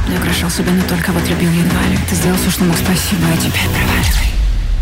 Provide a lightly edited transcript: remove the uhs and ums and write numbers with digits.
Не украшал себя не только, вот любил едва ли. Ты сделал все, что мог, спасибо, а теперь проваливай.